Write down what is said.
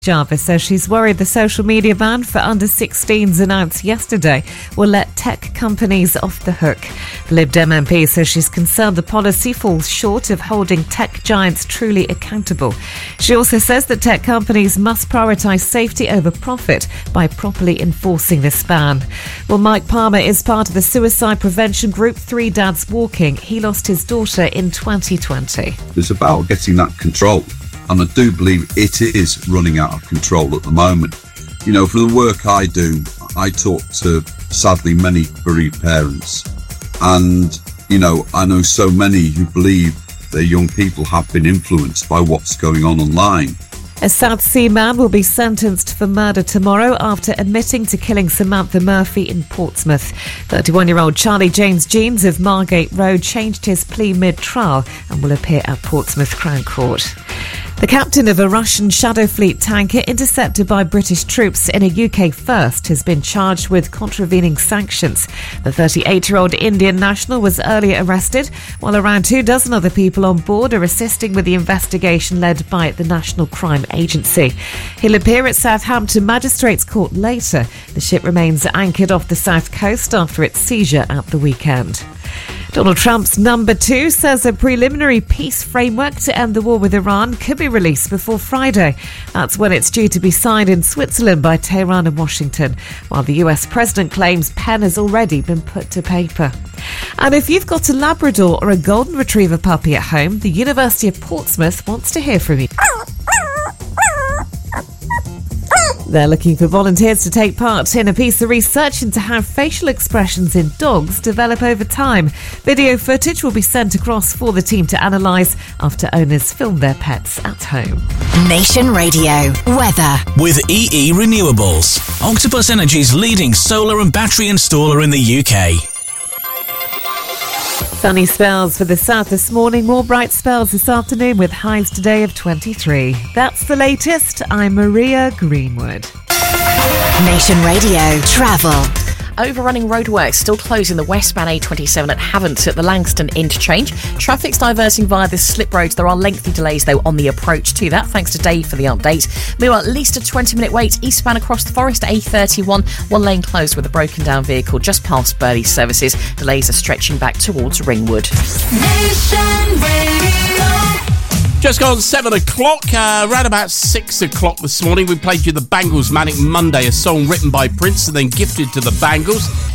Jarvis says she's worried the social media ban for under-16s announced yesterday will let tech companies off the hook. The Lib Dem MP says she's concerned the policy falls short of holding tech giants truly accountable. She also says that tech companies must prioritise safety over profit by properly enforcing this ban. Well, Mike Palmer is part of the suicide prevention group 3 Dads Walking. He lost his daughter in 2020. It's about getting that control. And I do believe it is running out of control at the moment. You know, for the work I do, I talk to, sadly, many bereaved parents. And, you know, I know so many who believe their young people have been influenced by what's going on online. A South Sea man will be sentenced for murder tomorrow after admitting to killing Samantha Murphy in Portsmouth. 31-year-old Charlie James Jeans of Margate Road changed his plea mid-trial and will appear at Portsmouth Crown Court. The captain of a Russian Shadow Fleet tanker intercepted by British troops in a UK first has been charged with contravening sanctions. The 38-year-old Indian national was earlier arrested, while around 24 other people on board are assisting with the investigation led by the National Crime Agency. He'll appear at Southampton Magistrates Court later. The ship remains anchored off the south coast after its seizure at the weekend. Donald Trump's number 2 says a preliminary peace framework to end the war with Iran could be released before Friday. That's when it's due to be signed in Switzerland by Tehran and Washington, while the US president claims pen has already been put to paper. And if you've got a Labrador or a Golden Retriever puppy at home, the University of Portsmouth wants to hear from you. They're looking for volunteers to take part in a piece of research into how facial expressions in dogs develop over time. Video footage will be sent across for the team to analyse after owners film their pets at home. Nation Radio weather with EE Renewables, Octopus Energy's leading solar and battery installer in the UK. Sunny spells for the south this morning, more bright spells this afternoon with highs today of 23. That's the latest. I'm Maria Greenwood. Nation Radio travel. Overrunning roadworks still closing the westbound A27 at Havant at the Langston interchange. Traffic's diverting via the slip roads. There are lengthy delays, though, on the approach to that. Thanks to Dave for the update. Meanwhile, at least a 20-minute wait eastbound across the Forest A31. One lane closed with a broken down vehicle just past Burley services. Delays are stretching back towards Ringwood. Nation Radio. Just gone 7 o'clock, around about 6 o'clock this morning, we played you the Bangles' Manic Monday, a song written by Prince and then gifted to the Bangles.